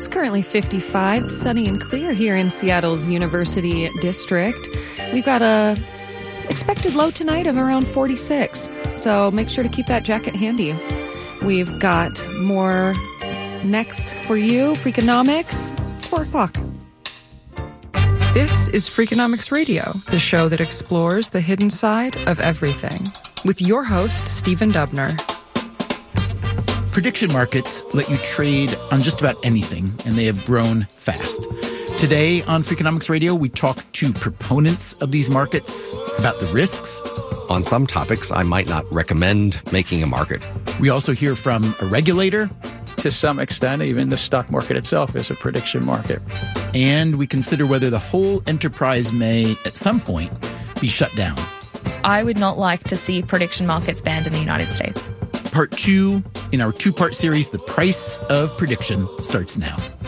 It's currently 55, sunny and clear here in Seattle's University District. We've got a expected low tonight of around 46, so make sure to keep that jacket handy. We've got more next for you, Freakonomics. It's 4 o'clock. This is Freakonomics Radio, the show that explores the hidden side of everything, with your host, Stephen Dubner. Prediction markets let you trade on just about anything, and they have grown fast. Today on Freakonomics Radio, we talk to proponents of these markets about the risks. On some topics, I might not recommend making a market. We also hear from a regulator. To some extent, even the stock market itself is a prediction market. And we consider whether the whole enterprise may, at some point, be shut down. I would not like to see prediction markets banned in the United States. Part 2 in our 2-part series, The Price of Prediction, starts now.